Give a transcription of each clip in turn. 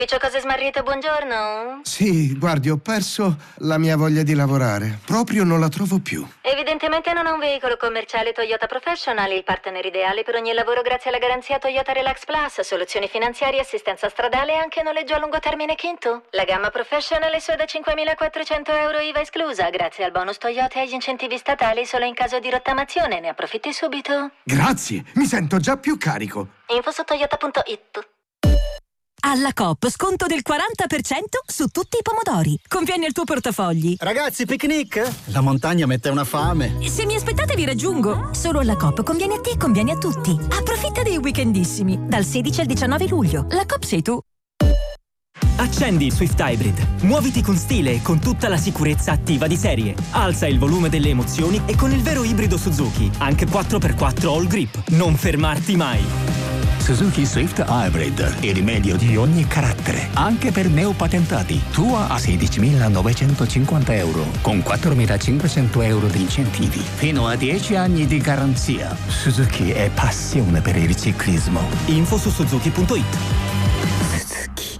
Piccio cose smarrite, buongiorno. Sì, guardi, ho perso la mia voglia di lavorare. Proprio non la trovo più. Evidentemente non ha un veicolo commerciale Toyota Professional, il partner ideale per ogni lavoro grazie alla garanzia Toyota Relax Plus, soluzioni finanziarie, assistenza stradale e anche noleggio a lungo termine Kinto. La gamma Professional è solo da 5.400 euro IVA esclusa, grazie al bonus Toyota e agli incentivi statali solo in caso di rottamazione. Ne approfitti subito. Grazie, mi sento già più carico. Info su toyota.it. Alla Coop sconto del 40% su tutti i pomodori. Conviene il tuo portafogli. Ragazzi, picnic? La montagna mette una fame. Se mi aspettate vi raggiungo. Solo alla Coop conviene a te, conviene a tutti. Approfitta dei weekendissimi. Dal 16 al 19 luglio. La Coop sei tu. Accendi il Swift Hybrid. Muoviti con stile e con tutta la sicurezza attiva di serie. Alza il volume delle emozioni e con il vero ibrido Suzuki. Anche 4x4 All Grip. Non fermarti mai. Suzuki Swift Hybrid, il rimedio di ogni carattere, anche per neopatentati. Tua a 16.950 euro, con 4.500 euro di incentivi, fino a 10 anni di garanzia. Suzuki è passione per il ciclismo. Info su suzuki.it. Suzuki.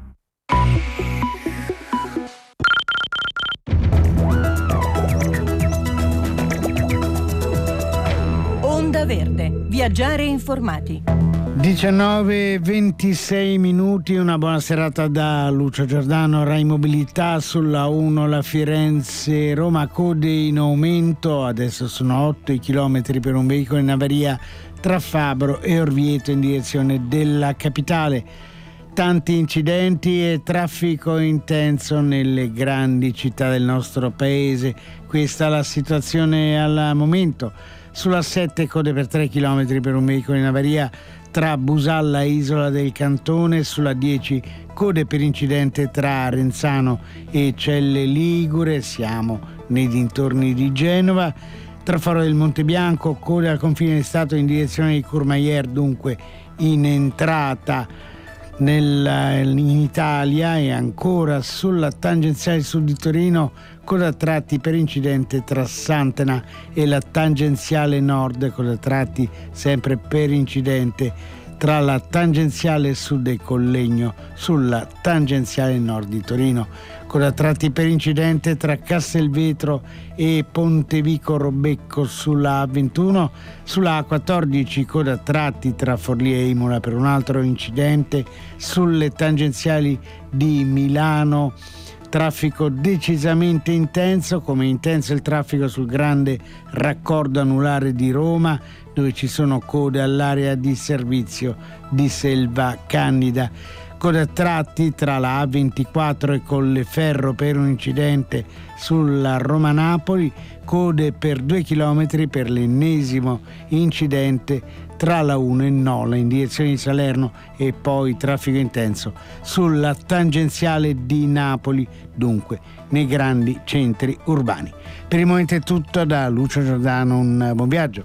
Onda Verde. Viaggiare informati. 19:26 minuti, una buona serata da Lucio Giordano. Rai Mobilità sulla 1, la Firenze-Roma, code in aumento, adesso sono 8 i chilometri per un veicolo in avaria tra Fabro e Orvieto in direzione della capitale. Tanti incidenti e traffico intenso nelle grandi città del nostro paese, questa è la situazione al momento. Sulla 7 code per 3 km per un veicolo in avaria tra Busalla e Isola del Cantone, sulla 10 code per incidente tra Renzano e Celle Ligure, siamo nei dintorni di Genova. Tra Faro del Monte Bianco, code al confine di Stato in direzione di Courmayeur, dunque in entrata in Italia. E ancora sulla tangenziale sud di Torino, coda a tratti per incidente tra Santena e la tangenziale nord, coda a tratti sempre per incidente tra la tangenziale sud e Collegno sulla tangenziale nord di Torino, coda a tratti per incidente tra Castelvetro e Pontevico Robecco sulla A21, sulla A14 coda a tratti tra Forlì e Imola per un altro incidente, sulle tangenziali di Milano traffico decisamente intenso, come intenso il traffico sul grande raccordo anulare di Roma, dove ci sono code all'area di servizio di Selva Candida. Code a tratti tra la A24 e Colleferro per un incidente sulla Roma-Napoli, code per 2 km per l'ennesimo incidente tra la 1 e Nola in direzione di Salerno, e poi traffico intenso sulla tangenziale di Napoli, dunque nei grandi centri urbani. Per il momento è tutto da Lucio Giordano, un buon viaggio.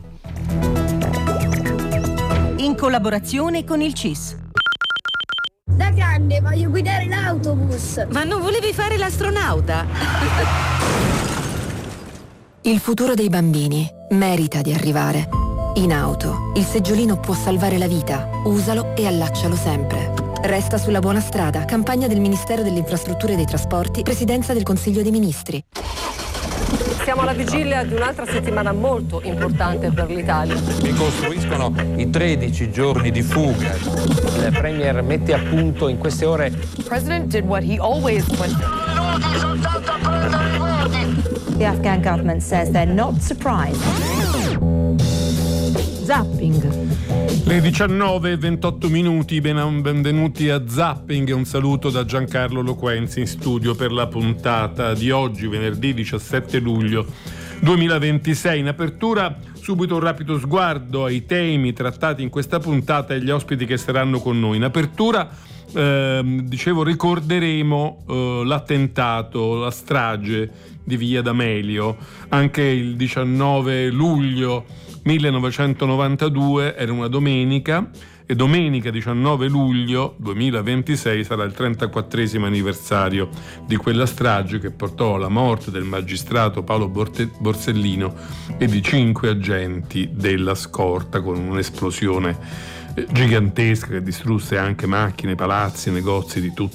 In collaborazione con il CIS. Da grande voglio guidare l'autobus. Ma non volevi fare l'astronauta? Il futuro dei bambini merita di arrivare. In auto, il seggiolino può salvare la vita. Usalo e allaccialo sempre. Resta sulla buona strada. Campagna del Ministero delle Infrastrutture e dei Trasporti, Presidenza del Consiglio dei Ministri. Siamo alla vigilia di un'altra settimana molto importante per l'Italia. Ricostruiscono i 13 giorni di fuga. Il Premier mette a punto in queste ore. The President did what he always went. The Afghan government says they're not surprised. Zapping. Le 19:28 minuti, benvenuti a Zapping e un saluto da Giancarlo Loquenzi in studio per la puntata di oggi, venerdì 17 luglio 2026. In apertura subito un rapido sguardo ai temi trattati in questa puntata e agli ospiti che saranno con noi. In apertura ricorderemo l'attentato, la strage di Via D'Amelio. Anche il 19 luglio 1992 era una domenica, e domenica 19 luglio 2026 sarà il 34esimo anniversario di quella strage che portò alla morte del magistrato Paolo Borsellino e di 5 agenti della scorta, con un'esplosione gigantesca che distrusse anche macchine, palazzi, negozi di tutto